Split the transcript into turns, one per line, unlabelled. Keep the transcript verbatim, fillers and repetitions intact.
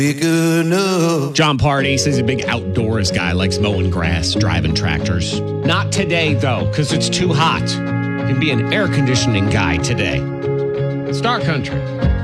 Big enough.
John Party says he's a big outdoors guy, likes mowing grass, driving tractors. Not today, though, because it's too hot. He can be an air conditioning guy today. Star Country.